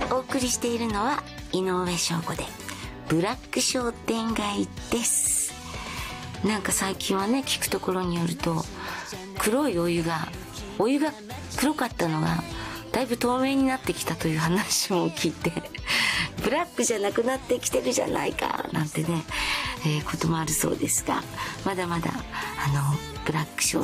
お送りしているのは井上翔子でブラック商店街です。なんか最近はね、聞くところによると黒いお湯が黒かったのがだいぶ透明になってきたという話も聞いてブラックじゃなくなってきてるじゃないかなんてね、こともあるそうですが、まだまだブラック商